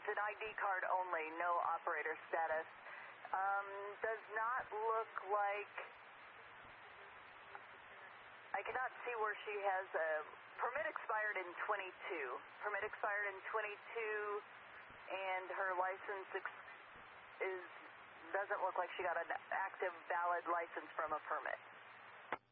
an ID card only, no operator status. Does not look like... I cannot see where she has a... Permit expired in 22. Permit expired in 22, and her license doesn't look like she got an active, valid license from a permit.